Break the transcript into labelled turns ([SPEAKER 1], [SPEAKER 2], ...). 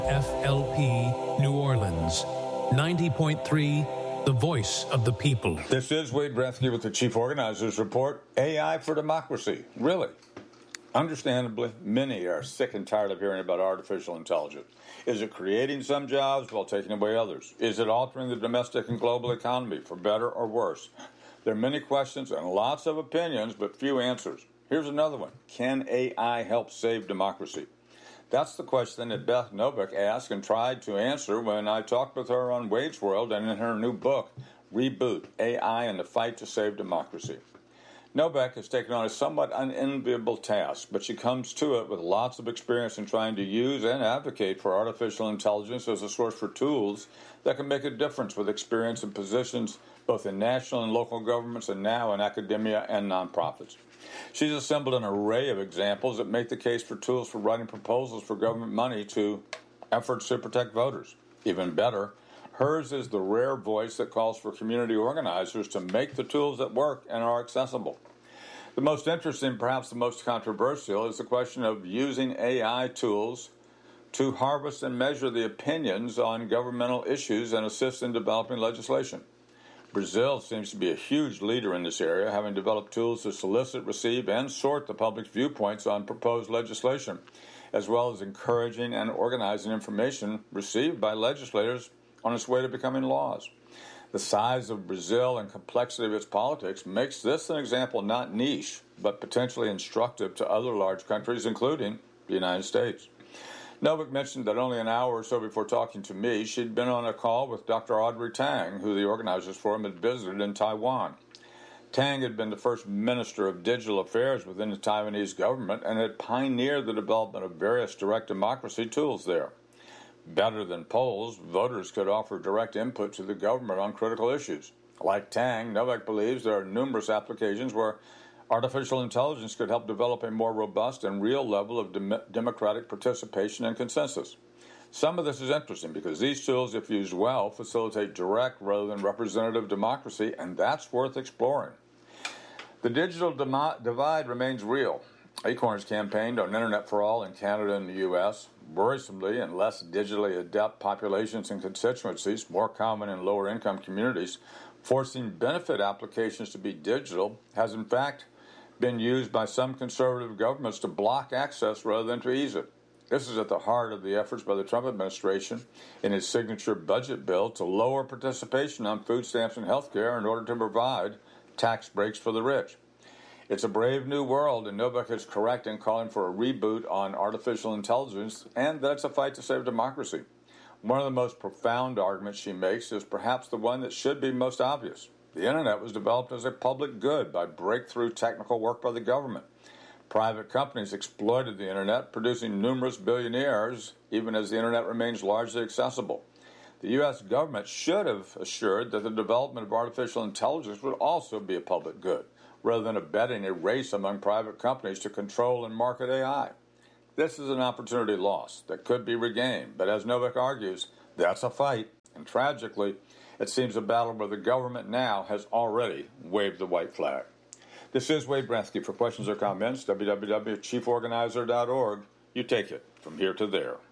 [SPEAKER 1] KFLP New Orleans, 90.3, the voice of the people.
[SPEAKER 2] This is Wade Brethke with the Chief Organizers Report, AI for Democracy. Really? Understandably, many are sick and tired of hearing about artificial intelligence. Is it creating some jobs while taking away others? Is it altering the domestic and global economy for better or worse? There are many questions and lots of opinions, but few answers. Here's another one. Can AI help save democracy? That's the question that Beth Noveck asked and tried to answer when I talked with her on Wade's World and in her new book, Reboot, AI and the Fight to Save Democracy. Noveck has taken on a somewhat unenviable task, but she comes to it with lots of experience in trying to use and advocate for artificial intelligence as a source for tools that can make a difference with experience and positions both in national and local governments and now in academia and nonprofits. She's assembled an array of examples that make the case for tools for writing proposals for government money to efforts to protect voters. Even better, hers is the rare voice that calls for community organizers to make the tools that work and are accessible. The most interesting, perhaps the most controversial, is the question of using AI tools to harvest and measure the opinions on governmental issues and assist in developing legislation. Brazil seems to be a huge leader in this area, having developed tools to solicit, receive, and sort the public's viewpoints on proposed legislation, as well as encouraging and organizing information received by legislators on its way to becoming laws. The size of Brazil and complexity of its politics makes this an example not niche, but potentially instructive to other large countries, including the United States. Noveck mentioned that only an hour or so before talking to me, she'd been on a call with Dr. Audrey Tang, who the Organizers Forum had visited in Taiwan. Tang had been the first Minister of Digital Affairs within the Taiwanese government and had pioneered the development of various direct democracy tools there. Better than polls, voters could offer direct input to the government on critical issues. Like Tang, Noveck believes there are numerous applications where artificial intelligence could help develop a more robust and real level of democratic participation and consensus. Some of this is interesting because these tools, if used well, facilitate direct rather than representative democracy, and that's worth exploring. The digital divide remains real. Acorns campaigned on Internet for All in Canada and the U.S. Worrisomely, in less digitally adept populations and constituencies, more common in lower-income communities, forcing benefit applications to be digital has in fact been used by some conservative governments to block access rather than to ease it. This is at the heart of the efforts by the Trump administration in its signature budget bill to lower participation on food stamps and health care in order to provide tax breaks for the rich. It's a brave new world, and Noveck is correct in calling for a reboot on artificial intelligence, and that it's a fight to save democracy. One of the most profound arguments she makes is perhaps the one that should be most obvious. The Internet was developed as a public good by breakthrough technical work by the government. Private companies exploited the Internet, producing numerous billionaires, even as the Internet remains largely accessible. The U.S. government should have assured that the development of artificial intelligence would also be a public good, rather than abetting a race among private companies to control and market AI. This is an opportunity lost that could be regained, but as Noveck argues, that's a fight, and tragically, it seems a battle where the government now has already waved the white flag. This is Wade Brethke. For questions or comments, www.chieforganizer.org. You take it from here to there.